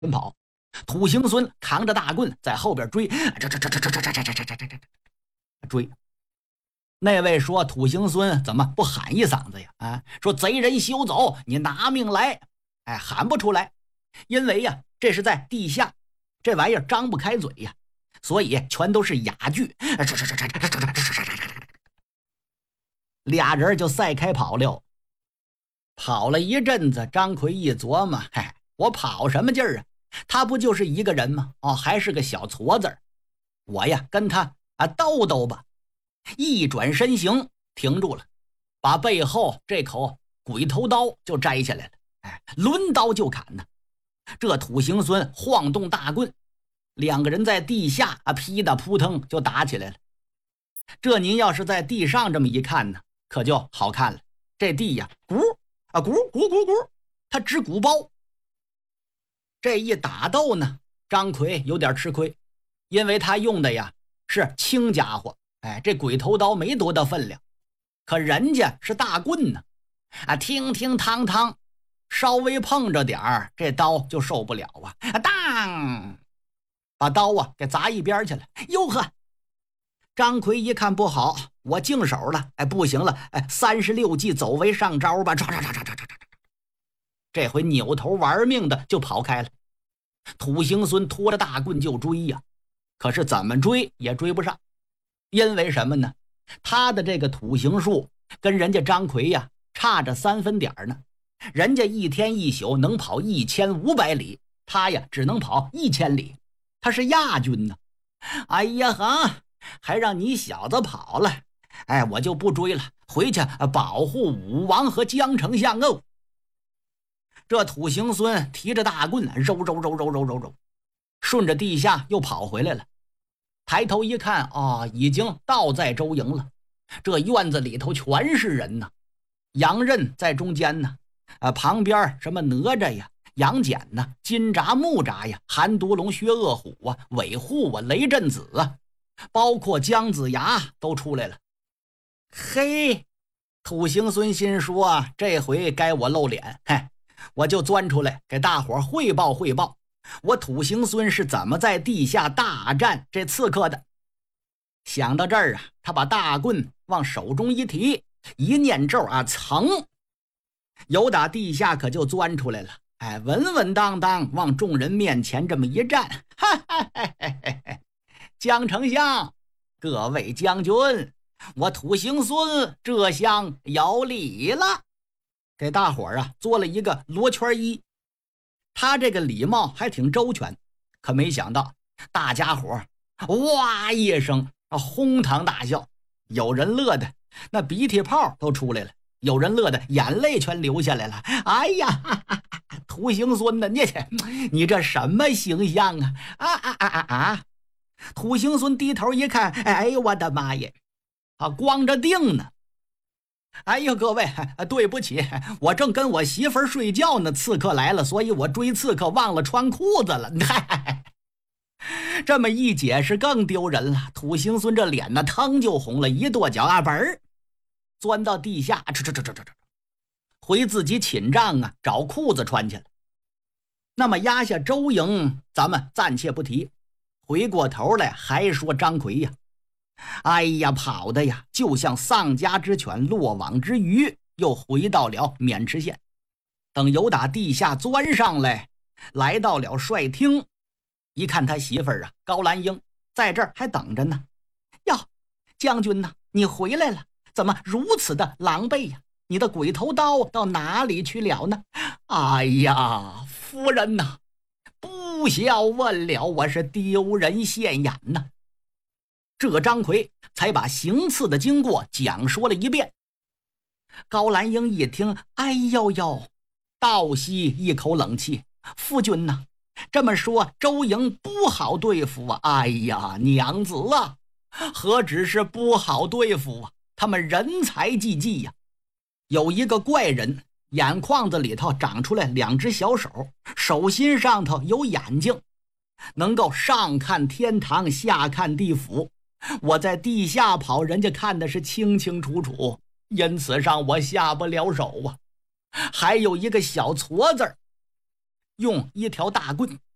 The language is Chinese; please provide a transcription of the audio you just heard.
跑。土行孙扛着大棍在后边追，追。那位说土行孙怎么不喊一嗓子呀？说贼人休走，你拿命来！喊不出来，因为呀，这是在地下，这玩意儿张不开嘴呀，所以全都是哑剧。俩人就赛开跑了。跑了一阵子，张奎一琢磨，我跑什么劲儿啊？他不就是一个人吗？还是个小矬子儿，我呀跟他斗斗吧。一转身形停住了，把背后这口鬼头刀就摘下来了，抡刀就砍呢。这土行孙晃动大棍，两个人在地下劈的扑腾就打起来了。这您要是在地上这么一看呢，可就好看了。这地呀，咕咕咕咕咕，它直鼓包。这一打斗呢，张奎有点吃亏，因为他用的呀是轻家伙，这鬼头刀没多大分量，可人家是大棍呢，听听汤汤，稍微碰着点儿，这刀就受不了当，把刀给砸一边去了。哟呵，张奎一看不好，我净手了，不行了，36计走为上招吧，这回扭头玩命的就跑开了。土行孙拖着大棍就追呀，可是怎么追也追不上，因为什么呢？他的这个土行术跟人家张奎呀差着3分点呢，人家一天一宿能跑1500里，他呀只能跑1000里，他是亚军呢。哎呀哈，还让你小子跑了，我就不追了，回去保护武王和江丞相哦。这土行孙提着大棍揉，顺着地下又跑回来了。抬头一看已经到在周营了。这院子里头全是人呢，杨任在中间呢，旁边什么哪吒呀、杨戬呢、金吒、木吒呀、韩独龙、薛恶虎韦护雷震子包括姜子牙都出来了。嘿，土行孙心说这回该我露脸，我就钻出来给大伙汇报汇报，我土行孙是怎么在地下大战这刺客的。想到这儿他把大棍往手中一提，一念咒噌，由打地下可就钻出来了，稳稳当当往众人面前这么一站，江丞相，各位将军，我土行孙这厢有礼了。给大伙做了一个罗圈揖，他这个礼貌还挺周全，可没想到大家伙哇一声哄堂大笑，有人乐的那鼻涕泡都出来了，有人乐的眼泪全流下来了。哎呀，土行孙呢，你这什么形象啊？土行孙低头一看，哎呦我的妈呀，光着腚呢。哎呦各位，对不起，我正跟我媳妇儿睡觉呢，刺客来了，所以我追刺客忘了穿裤子了。这么一解释更丢人了，土行孙这脸呢腾就红了，一跺脚本儿钻到地下，回自己寝帐找裤子穿去了。那么压下周营咱们暂且不提，回过头来还说张奎呀，哎呀，跑的呀就像丧家之犬落网之鱼，又回到了渑池县。等由打地下钻上来，来到了帅厅，一看他媳妇儿高兰英在这儿还等着呢。哟，将军呢，你回来了，怎么如此的狼狈呀？你的鬼头刀到哪里去了呢？哎呀，夫人呐，不消问了，我是丢人现眼呐。这张奎才把行刺的经过讲说了一遍。高兰英一听，哎呦呦，倒吸一口冷气，夫君呐，这么说周营不好对付啊？哎呀，娘子啊，何止是不好对付啊，他们人才济济呀。有一个怪人，眼眶子里头长出来2只小手，手心上头有眼睛，能够上看天堂，下看地府。我在地下跑，人家看的是清清楚楚，因此让我下不了手啊。还有一个小矬子，用一条大棍